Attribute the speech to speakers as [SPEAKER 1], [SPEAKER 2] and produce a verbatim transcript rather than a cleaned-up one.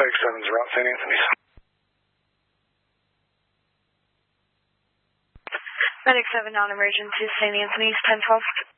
[SPEAKER 1] Medic seven's around Saint Anthony's.
[SPEAKER 2] Medic seven, non-emergency, Saint Anthony's, ten twelve.